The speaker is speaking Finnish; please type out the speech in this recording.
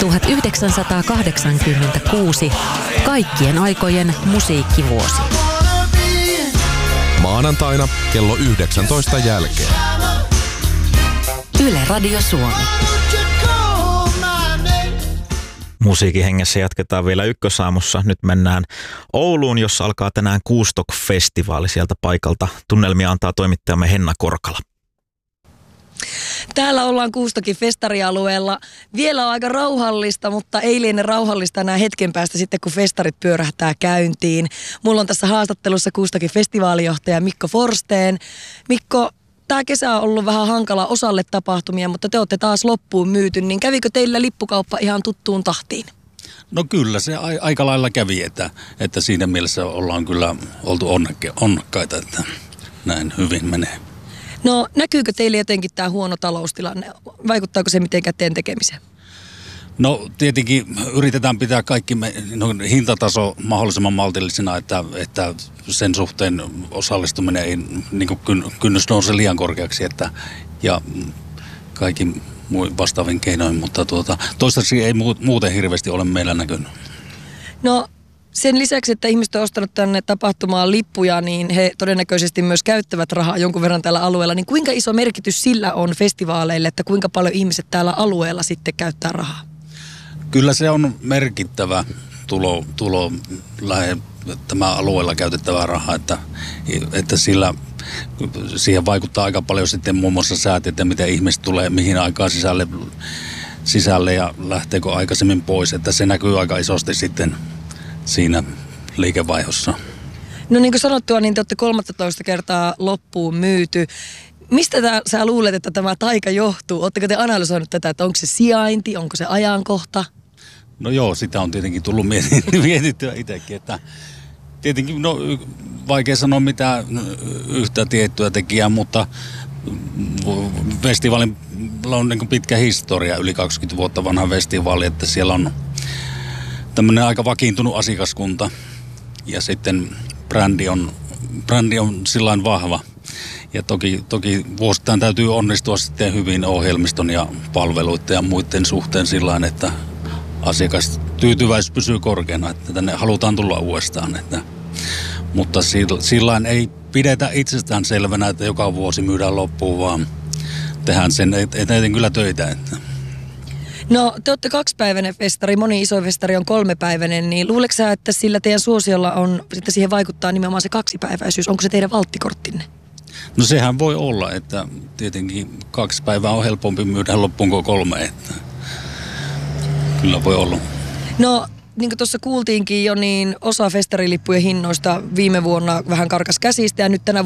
1986. Kaikkien aikojen musiikkivuosi. Maanantaina kello 19 jälkeen. Yle Radio Suomi. Musiikin hengessä jatketaan vielä Ykkösaamussa. Nyt mennään Ouluun, jossa alkaa tänään Kuustok-festivaali sieltä paikalta. Tunnelmia antaa toimittajamme Henna Korkala. Täällä ollaan Kuustokin festarialueella. Vielä on aika rauhallista, mutta ei liene rauhallista enää hetken päästä sitten, kun festarit pyörähtää käyntiin. Mulla on tässä haastattelussa Kuustokin festivaalijohtaja Mikko Forsteen. Mikko, tämä kesä on ollut vähän hankala osalle tapahtumia, mutta te olette taas loppuun myyty, niin kävikö teillä lippukauppa ihan tuttuun tahtiin? No kyllä, se aika lailla kävi, että siinä mielessä ollaan kyllä oltu onnekkaita, että näin hyvin menee. No näkyykö teille jotenkin tämä huono taloustilanne? Vaikuttaako se mitenkään teidän tekemiseen? No tietenkin yritetään pitää kaikki hintataso mahdollisimman maltillisena, että sen suhteen osallistuminen ei kynnys nouse liian korkeaksi ja kaikki vastaavin keinoin, mutta toistaiseksi ei muuten hirveästi ole meillä näkynyt. No sen lisäksi, että ihmiset on ostanut tänne tapahtumaan lippuja, niin he todennäköisesti myös käyttävät rahaa jonkun verran tällä alueella. Niin kuinka iso merkitys sillä on festivaaleille, että kuinka paljon ihmiset täällä alueella sitten käyttää rahaa? Kyllä se on merkittävä tulo tämä alueella käytettävää rahaa, että siihen vaikuttaa aika paljon sitten muun muassa säät, että miten ihmiset tulee, mihin aikaan sisälle ja lähteekö aikaisemmin pois, että se näkyy aika isosti sitten siinä liikevaihdossa. No niin kuin sanottua, niin te olette 13 kertaa loppuun myyty. Mistä sä luulet, että tämä taika johtuu? Oletteko te analysoinut tätä, että onko se sijainti, onko se ajankohta? No joo, sitä on tietenkin tullut mietittyä itsekin, että tietenkin vaikea sanoa mitään yhtä tiettyä tekijää, mutta festivaalilla on niin pitkä historia, yli 20 vuotta vanha festivaali, että siellä on tämmöinen aika vakiintunut asiakaskunta ja sitten brändi on sillain vahva. Ja toki vuosittain täytyy onnistua sitten hyvin ohjelmiston ja palveluiden ja muiden suhteen sillain, että asiakastyytyväisyys pysyy korkeana, että tänne halutaan tulla uudestaan. Mutta sillain ei pidetä itsestään selvänä, että joka vuosi myydään loppuun, vaan tehdään sen eteen kyllä töitä. Että. No te olette 2-päiväinen festari, moni iso festari on 3-päiväinen, niin luuletko sä, että sillä teidän suosiolla on, että siihen vaikuttaa nimenomaan se 2-päiväisyys? Onko se teidän valttikorttinne? No sehän voi olla, että tietenkin 2 päivää on helpompi myydä loppuun kuin 3, että kyllä voi olla. No niin kuin tuossa kuultiinkin jo, niin osa festarilippujen hinnoista viime vuonna vähän karkas käsistä ja nyt tänä